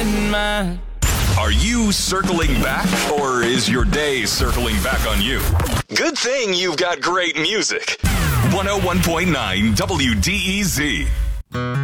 in mind. Are you circling back, or is your day circling back on you? Good thing you've got great music. 101.9 WDEZ.